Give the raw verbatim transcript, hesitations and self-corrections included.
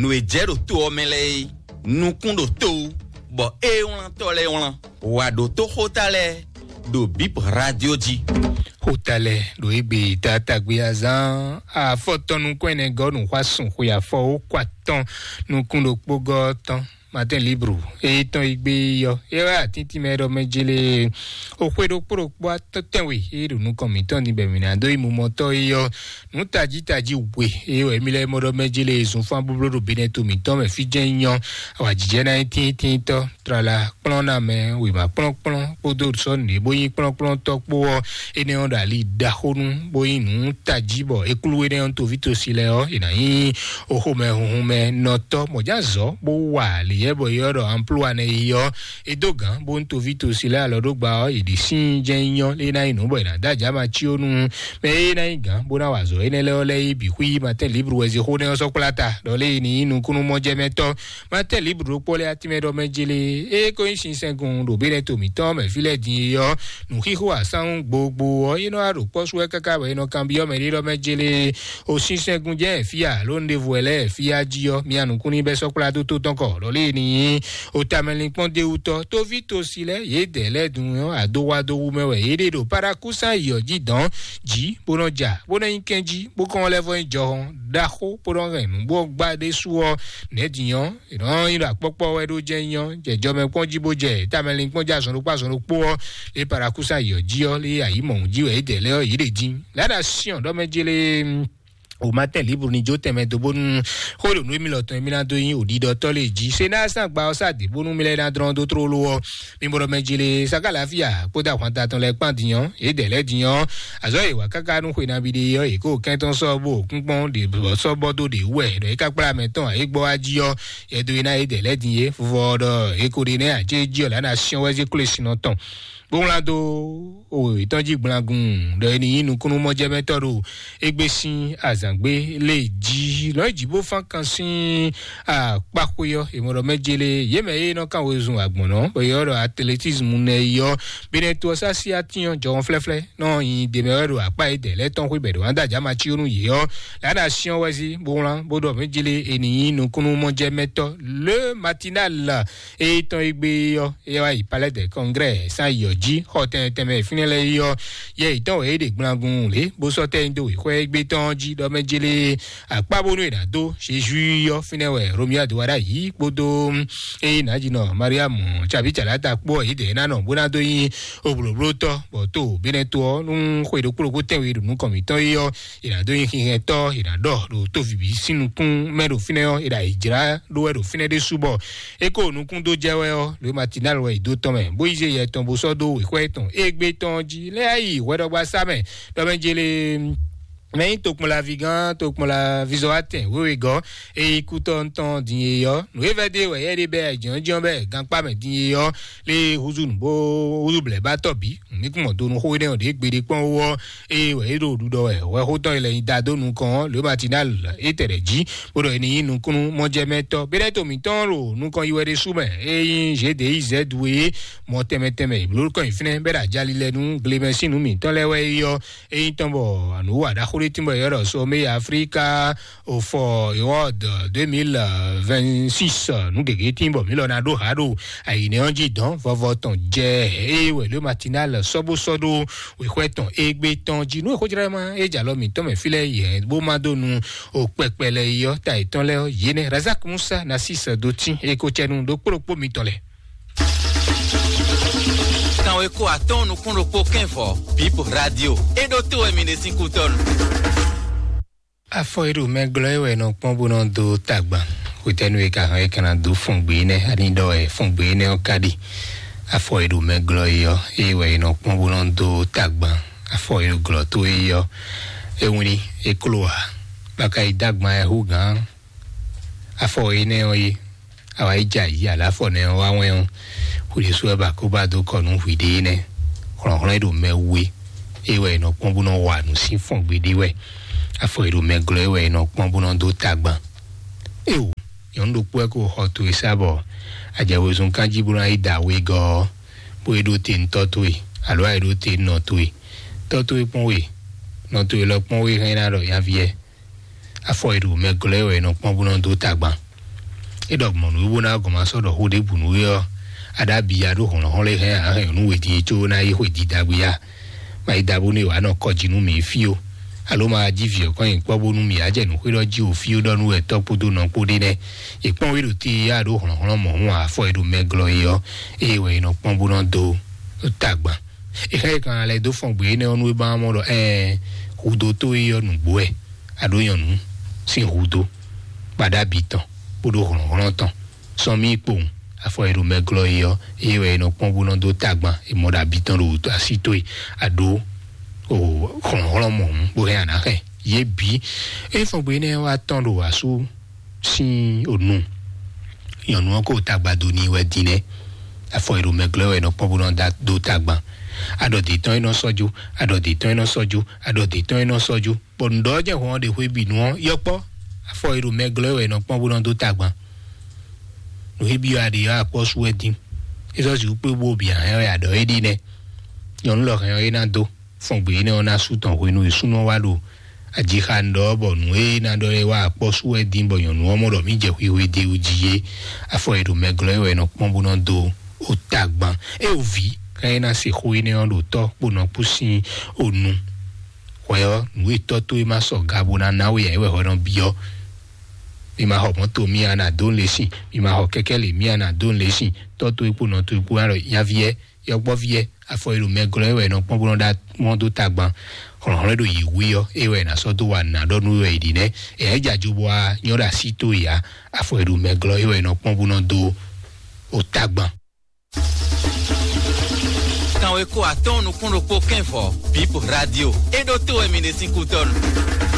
no ejero to omele nukundo to bo e won to le won wa do to hotale do bip radio ji hotale do ebe tata gbe azan a foto nu ko ene go nu wa sun ko ya fo o kwatan nukundo pogo tan matin libre e ton igbe yo e wa titi mero mejele o kwedo poro po tenwe e ru nu komiton ni be mi na do imu moto yo nu taji taji we e o emile moro mejele sun fan bublo do beneto mi ton me fi jenyan awa jije na tin to trala plona me we ma plon plon podo so ni boyin plon plon to po ene on dali da honu boyin nu taji bo e kuluwe ne on to vito sile o ina yin o ho me hu me no to moja zo bo wa li yebo yoro emploi ne yo edogan bon to vito sila lo do gba e di sin jenyan le na inu bo na daja ma chi onu me na igan bona wazo ene le ole ibi hui matin libre wezi ho ne so plata do le ni inu kunu mo je meto matin libre ro pole atimedo mejele e ko yin segun do bele to mi to me file din yo nu hihu asan gbogbo o ino aro posu e kaka we no kan bi o me ri ro mejele o sin segun je fia lo ndevu ele fia ji yo mi anu kunu be so plata to ton ko lo le ni o tamelin pon de uto to vito sile ye dele dun ado wa do mewe ere do parakusa yo ji dan ji bonoja bona inkenji bo kon levo injo daho poron ren bo gba de suo ne diyan iran ira popo we do jeyan jejo me pon ji bo je tamelin pon ja sun pa sun po le parakusa yo ji o le ayi mo ji we dele o ire jin la nation do mejele o matin libre ni jo teme do bonu holo no mi loton mi na do yin odido to le ji se na san gba o sa de bonu mi le na dron do tro lo mi mo mejele saka lafia poda kwanta ton le pan diyan e de le diyan azo e wa kaka nu ko na bi de yo e ko ken ton so bo kunpon de so bo do de we do e ka pra meton e gbo aji yo e do ina e de le diye fufo do e ko de ne aje ji o la nation we je kule sino ton bon la do o itanji gblangun do ni inu kunu mo je metoro egbesin azangbe le ji lo jibo fan kan sin a pakoyo e mo mejele ye me e no kan wezun agbon o yo ro athleticism ne yo beneto sa si atiyan jo flefle no yin de mero apa e de le ton ko bedo anda jama chi orun ye yo la nation wezi bon la bodo mejele eni inu kunu mo je meto le matinal e ton egbe yo e wa i palais de congrès sa yo ji hoten teme finele yo ye iton e de gblangun le bo so te ndo e ko egbe ton ji do mejele apabonu idado se ju yo finewe romia duwara yi podo e na ji no mariam chabi chalata po e de na no bona do yin obrobro to bo to beneto nu ko do kuro ko tewe nu komiton yo ira do yin kin to ira do do to fi bi sinu kun mero fineyo ira ijira do ero fine de subo e ko nu kun do jewe o le matinal we do to me bo ise ye ton bo so do we ko eton egbe ton ji le ayi we do gba same do mejele mais tok mo la vigan tok mo la visoaten we we go e ikuton ton din yo no evade we ye de be jan jan be gan pa me din yo le huzun bo huzuble ba tobi mi kun mo do nu ho de o de gbede pon wo e we do du do we we ho ton ile da do nu kan le matinal e tereji bodo eni nu kun mo je meto bere to mi ton ro nu kan iwe de sume e yin je de z we mo teme teme blo kan ifine be da jali le nu glemensin nu mi ton le we yo e yin ton bo anu wa da timbo yoro so me Africa o for award deux mille vingt-six nu gege timbo mi lo na do hado ai ne onji don vovo ton je e we le matinal sobo sodo we kweton egbe ton ji nu ko jira ma e ja lo mi to me file ye bo ma do nu o pepele yo ta iton le ye ne Razak Musa na six doti e ko chenu do propo mi tole kan we ko aton nu kun ro po kenfo Bip radio e do to e mi ne cinco ton afo iru meglo ewe no pombo no do tagba utenu e ka e kana do fungbe ne ani do e fungbe ne okadi afo iru meglo yo ewe no pombo no do tagba afo iru glo to yo ewuni e kloa baka idagma e hugan afo ine oyi awa ija yi ala fo ne wa wen uri so ba ko ba do konu hwide ne ron ron iru mewe ewe no pombo no wa nu si fungbe diwe afo iru meglo ewe no pombo no do tagba ewu yondo po ko hoto isabo ajawo zun kanji bura ida we go bo edo tin totoi alo edo tin no toi totoi ponwe no toi lo ponwe hena ro ya vie afo iru meglo ewe no pombo no do tagba e dog mo nu na go ma so do ho de bu nu yo ada bi ya do hon hon le he a he nu we di cho na ye ho di da gbe ya ma ida bo ni wa na ko jinu mi fi o alo ma ji fi o ko yin po bo nu mi a je nu lo ji o fi o do nu e to po do na po de ne e pon we do ti ya do hon hon mo mo a fo e do me glo yo e we no pon bo no do tagba e he kan le do fon gbe ne onu e ba mo do eh hudo to yo nu bo e ado yan nu sin hudo pada bitan podo hon hon tan so mi po afo e do me glo yo e we no pon bo no do tagba e mo da bitan ro to asito e ado o hon hon mo bo he ana he ye bi e fon gbe ne wa tan do asu sin onu yan nu ko tagba do ni we dine afo ero meglo e no pobuno da do tagba ado de ton no soju ado de ton no soju ado de ton no soju bondo je won de we bi nu yopo afo ero meglo e no pobuno do tagba no hebi ade ya po suwedi eso ju pe bo bi an e ado e di ne yon lo kan e na do fon gbe ne ona su ton we nu isu no wa lo ajiha ndo bo nu e na do e wa po suwedi bo yon nu omo do mi je we we de ujiye afo ero meglo e no pobuno do o tagban e o vi kan na se ho ni on do to po no pusin onu wo nu e to to e ma so gabo na na we e we ho no bio mi ma ho moto mi ana don le sin mi ma ho keke le mi ana don le sin to to e po no to e po aro ya vie yo gbo vie afo ero meglo e we no pon bo da mo do tagban hon hon do yi wi yo e we na so do wa na do nu e di ne e ja jubo a nyora sito ya afo ero meglo e we no pon bo no do o tagban Quand we ko aton nous kono ko kenfo Bip Radio et do to e mine cinco ton